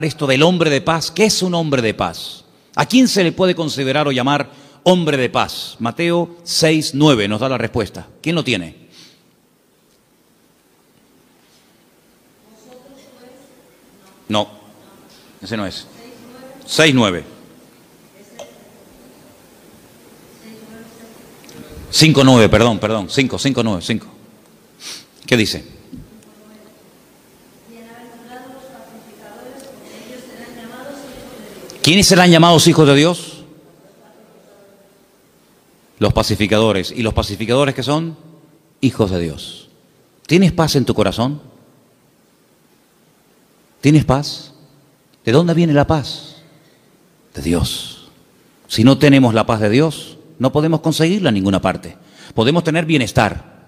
esto del hombre de paz. ¿Qué es un hombre de paz? ¿A quién se le puede considerar o llamar hombre de paz? Mateo 6:9 nos da la respuesta. ¿Quién lo tiene? No, ese no es. 6:9. 5:9, perdón. 5. ¿Qué dice? ¿Quiénes serán llamados hijos de Dios? Los pacificadores. ¿Y los pacificadores qué son? Hijos de Dios. ¿Tienes paz en tu corazón? ¿Tienes paz? ¿De dónde viene la paz? De Dios. Si no tenemos la paz de Dios, no podemos conseguirla en ninguna parte. Podemos tener bienestar,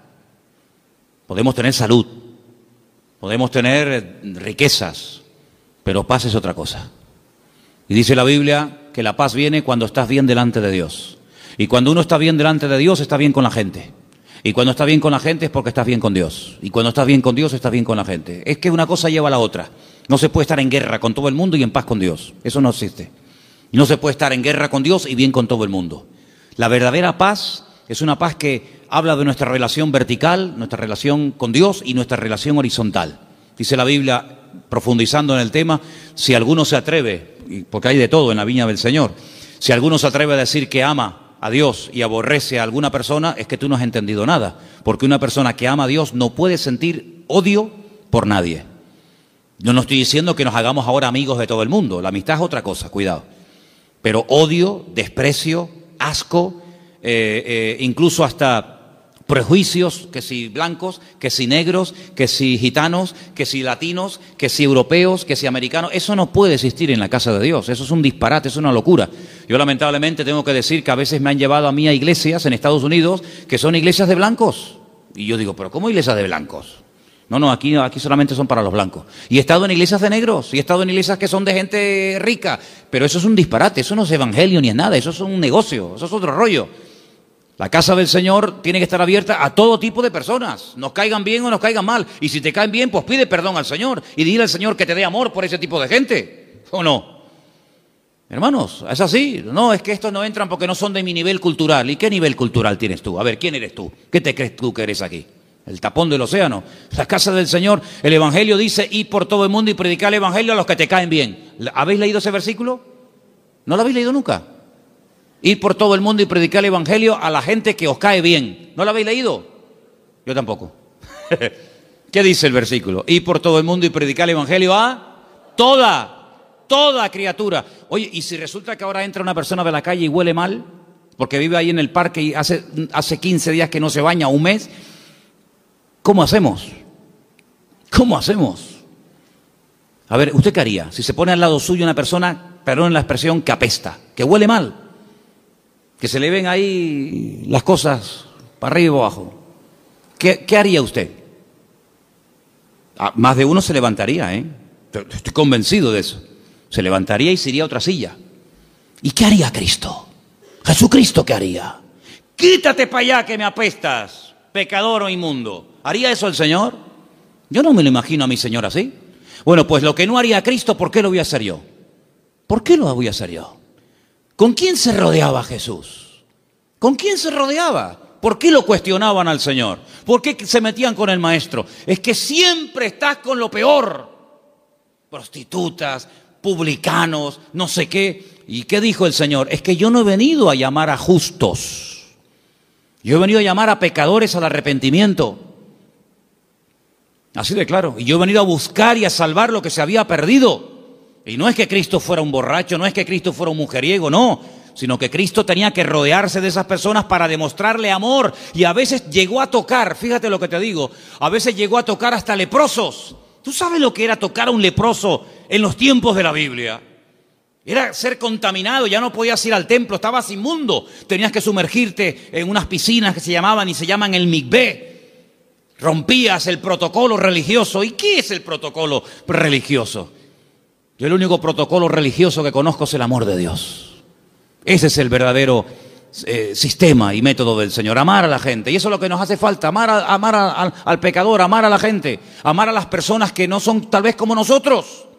podemos tener salud, podemos tener riquezas, pero paz es otra cosa. Y dice la Biblia que la paz viene cuando estás bien delante de Dios. Y cuando uno está bien delante de Dios, está bien con la gente. Y cuando está bien con la gente es porque estás bien con Dios. Y cuando estás bien con Dios, estás bien con la gente. Es que una cosa lleva a la otra. No se puede estar en guerra con todo el mundo y en paz con Dios. Eso no existe. Y no se puede estar en guerra con Dios y bien con todo el mundo. La verdadera paz es una paz que habla de nuestra relación vertical, nuestra relación con Dios y nuestra relación horizontal. Dice la Biblia, profundizando en el tema, si alguno se atreve, porque hay de todo en la viña del Señor, si alguno se atreve a decir que ama a Dios y aborrece a alguna persona, es que tú no has entendido nada. Porque una persona que ama a Dios no puede sentir odio por nadie. Yo no estoy diciendo que nos hagamos ahora amigos de todo el mundo, la amistad es otra cosa, cuidado. Pero odio, desprecio, asco, incluso hasta prejuicios, que si blancos, que si negros, que si gitanos, que si latinos, que si europeos, que si americanos, eso no puede existir en la casa de Dios, eso es un disparate, es una locura. Yo lamentablemente tengo que decir que a veces me han llevado a mí a iglesias en Estados Unidos que son iglesias de blancos, y yo digo, pero ¿cómo iglesias de blancos? No, aquí solamente son para los blancos. Y he estado en iglesias de negros, y he estado en iglesias que son de gente rica, pero eso es un disparate, eso no es evangelio ni es nada, eso es un negocio, eso es otro rollo. La casa del Señor tiene que estar abierta a todo tipo de personas, nos caigan bien o nos caigan mal. Y si te caen bien, pues pide perdón al Señor y dile al Señor que te dé amor por ese tipo de gente, ¿o no? Hermanos, es así. No, es que estos no entran porque no son de mi nivel cultural. ¿Y qué nivel cultural tienes tú? A ver, ¿quién eres tú? ¿Qué te crees tú que eres aquí? El tapón del océano. La casa del Señor, el Evangelio dice, ir por todo el mundo y predicar el Evangelio a los que te caen bien. ¿Habéis leído ese versículo? ¿No lo habéis leído nunca? Ir por todo el mundo y predicar el Evangelio a la gente que os cae bien. ¿No lo habéis leído? Yo tampoco. ¿Qué dice el versículo? Ir por todo el mundo y predicar el Evangelio a toda criatura. Oye, ¿y si resulta que ahora entra una persona de la calle y huele mal? Porque vive ahí en el parque y hace 15 días que no se baña, un mes. ¿Cómo hacemos? ¿Cómo hacemos? A ver, ¿usted qué haría? Si se pone al lado suyo una persona, perdón la expresión, que apesta, que huele mal, que se le ven ahí las cosas para arriba y abajo. ¿Qué haría usted? Más de uno se levantaría, ¿eh? Estoy convencido de eso. Se levantaría y se iría a otra silla. ¿Y qué haría Cristo? Jesucristo, ¿qué haría? Quítate para allá que me apestas, pecador o inmundo. ¿Haría eso el Señor? Yo no me lo imagino a mi Señor así. Bueno, pues lo que no haría Cristo, ¿por qué lo voy a hacer yo? ¿Por qué lo voy a hacer yo? ¿Con quién se rodeaba Jesús? ¿Con quién se rodeaba? ¿Por qué lo cuestionaban al Señor? ¿Por qué se metían con el maestro? Es que siempre estás con lo peor. Prostitutas, publicanos, no sé qué. ¿Y qué dijo el Señor? Es que yo no he venido a llamar a justos. Yo he venido a llamar a pecadores al arrepentimiento. Así de claro. Y yo he venido a buscar y a salvar lo que se había perdido. Y no es que Cristo fuera un borracho, no es que Cristo fuera un mujeriego, no. Sino que Cristo tenía que rodearse de esas personas para demostrarle amor. Y a veces llegó a tocar, fíjate lo que te digo, a veces llegó a tocar hasta leprosos. ¿Tú sabes lo que era tocar a un leproso en los tiempos de la Biblia? Era ser contaminado, ya no podías ir al templo, estabas inmundo. Tenías que sumergirte en unas piscinas que se llamaban y se llaman el mikvé. Rompías el protocolo religioso. ¿Y qué es el protocolo religioso? Yo el único protocolo religioso que conozco es el amor de Dios. Ese es el verdadero sistema y método del Señor, amar a la gente. Y eso es lo que nos hace falta, amar al pecador, amar a la gente, amar a las personas que no son tal vez como nosotros.